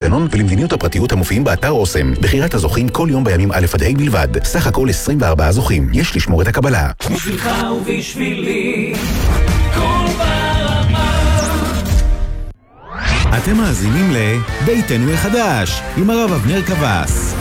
לתקנון ולמדיניות הפרטיות המופיעים באתר אוסם. בחירת הזוכים כל יום בימים א' עד ה' בלבד. סך הכל 24 זוכים. יש לשמור את הקבלה. בשבילך ובשבילי כל ברמה. אתם מאזינים לביתנו החדש עם הרב אבנר קבס.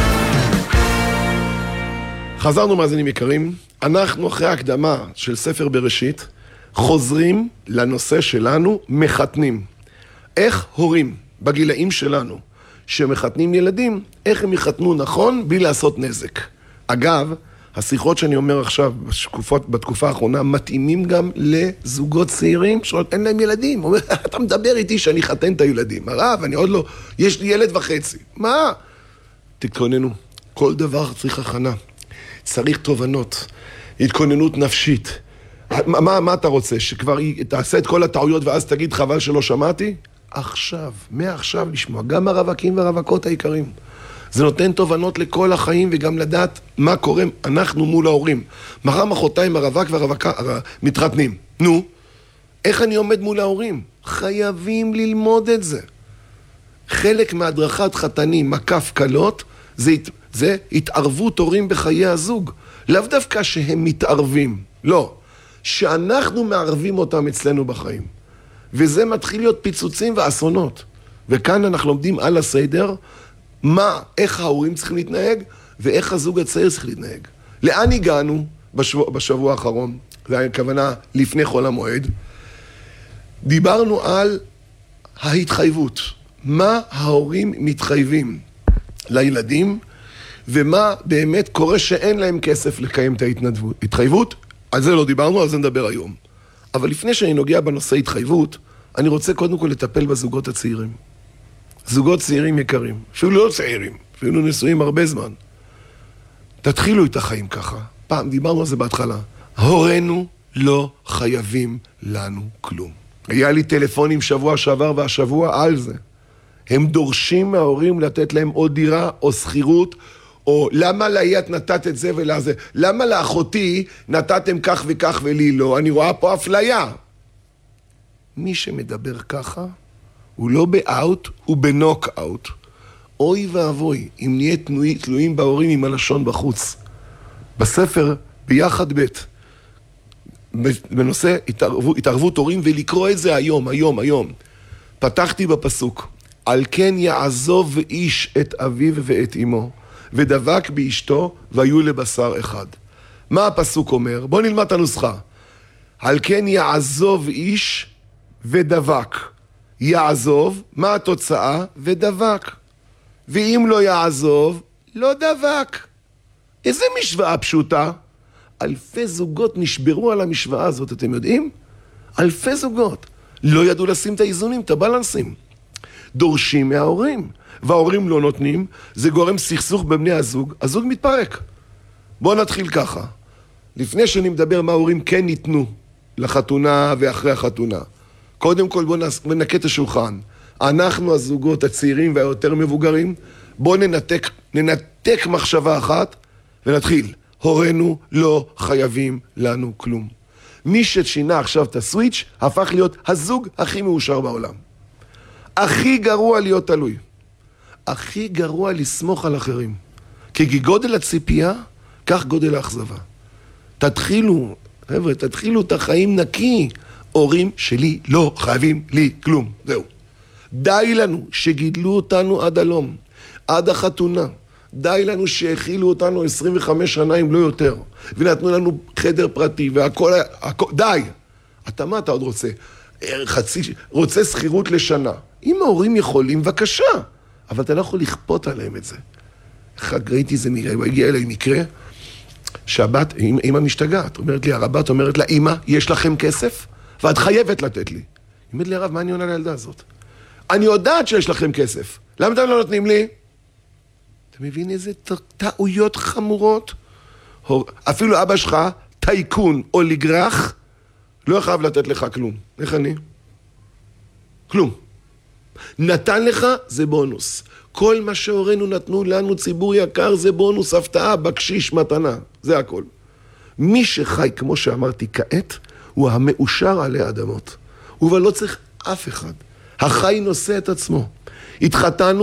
חזרנו מאזינים יקרים, אנחנו אחרי הקדמה של ספר בראשית חוזרים לנושא שלנו, מחתנים. איך הורים בגילאים שלנו שמחתנים ילדים, איך הם יחתנו נכון בלי לעשות נזק. אגב, השיחות שאני אומר עכשיו בתקופה האחרונה מתאימים גם לזוגות צעירים שאין להם ילדים. הוא אומר, אתה מדבר איתי שאני חתן את הילדים. הרב, אני עוד לא, יש לי ילד וחצי. מה? תתכוננו, כל דבר צריך הכנה. צריך תובנות, התכוננות נפשית. מה אתה רוצה? שכבר תעשה את כל הטעויות ואז תגיד חבל שלא שמעתי? עכשיו, מעכשיו לשמוע, גם הרווקים והרווקות העיקרים. זה נותן תובנות לכל החיים וגם לדעת מה קורה אנחנו מול ההורים. מחר מחרתיים הרווק והרווקה מתחתנים. נו, איך אני עומד מול ההורים? חייבים ללמוד את זה. חלק מהדרכת חתנים, מקף קלות, זה התערבות הורים בחיי הזוג. לאו דווקא שהם מתערבים, לא. שאנחנו מערבים אותם אצלנו בחיים. וזה מתחיל להיות פיצוצים ואסונות. וכאן אנחנו לומדים על הסדר, איך ההורים צריכים להתנהג, ואיך הזוג הצעיר צריך להתנהג. לאן הגענו בשבוע האחרון? זה היה כוונה לפני חול המועד. דיברנו על ההתחייבות. מה ההורים מתחייבים לילדים, ומה באמת קורה שאין להם כסף לקיים את ההתחייבות. על זה לא דיברנו, על זה נדבר היום. אבל לפני שאני נוגע בנושא התחייבות, אני רוצה קודם כל לטפל בזוגות הצעירים. זוגות צעירים יקרים, אפילו לא צעירים, אפילו נשואים הרבה זמן. תתחילו את החיים ככה. פעם דיברנו על זה בהתחלה. הורינו לא חייבים לנו כלום. היה לי טלפונים שבוע שעבר והשבוע על זה. הם דורשים מההורים לתת להם או דירה או שכירות, או למה לאיית נתת את זה ולזה? למה לאחותי נתתם כך וכך ולי לא? אני רואה פה אפליה. מי שמדבר ככה, הוא לא באוט, הוא בנוק-אוט. אוי ואבוי, אם נהיה תלויים בהורים עם הלשון בחוץ. בספר, ביחד בית, בנושא התערבות הורים, ולקרוא את זה היום. פתחתי בפסוק, על כן יעזוב איש את אביו ואת אמו, ודבק באשתו, והיו לבשר אחד. מה הפסוק אומר? בוא נלמד את הנוסחה. על כן יעזוב איש ודבק. יעזוב, מה התוצאה? ודבק. ואם לא יעזוב, לא דבק. איזה משוואה פשוטה? אלפי זוגות נשברו על המשוואה הזאת, אתם יודעים? אלפי זוגות. לא ידעו לשים את האיזונים, את הבלנסים. דורשים מההורים, וההורים לא נותנים, זה גורם סכסוך בבני הזוג, הזוג מתפרק. בואו נתחיל ככה. לפני שאני מדבר מה ההורים כן ניתנו לחתונה ואחרי החתונה. קודם כל בואו ננקה את השולחן. אנחנו הזוגות הצעירים והיותר מבוגרים, בואו ננתק מחשבה אחת ונתחיל. הורינו לא חייבים לנו כלום. מי ששינה עכשיו את הסוויץ' הפך להיות הזוג הכי מאושר בעולם. הכי גרוע להיות תלוי. הכי גרוע לסמוך על אחרים. כי גודל הציפייה, כך גודל האכזבה. תתחילו, חבר'ה, תתחילו את החיים נקי. הורים שלי לא חייבים לי כלום. זהו. די לנו שגידלו אותנו עד הלום, עד החתונה. די לנו שהכילו אותנו 25 שנה אם לא יותר. ונתנו לנו חדר פרטי והכל, די. מה אתה עוד רוצה? רוצה שכירות לשנה. אם ההורים יכולים, בבקשה. אבל אתה לא יכול לכפות עליהם את זה. ראיתי זה מקרה, הגיע אליי מקרה, שהבת, אמא משתגעת, אומרת לי, הרבת אומרת לה, אמא, יש לכם כסף? ואת חייבת לתת לי. היא אומרת לי, הרב, מה אני עונה לילדה הזאת? אני יודעת שיש לכם כסף. למה אתם לא נותנים לי? אתה מבין איזה טעויות חמורות? אפילו אבא שלך, טייקון או לגרח, לא חייב לתת לך כלום. איך אני? כלום. נתן לך זה בונוס. כל מה שהורינו נתנו לנו ציבור יקר זה בונוס, הפתעה, בקשיש, מתנה. זה הכל. מי שחי, כמו שאמרתי כעת, הוא המאושר עלי אדמות. אבל לא צריך אף אחד. החי נושא את עצמו. התחתנו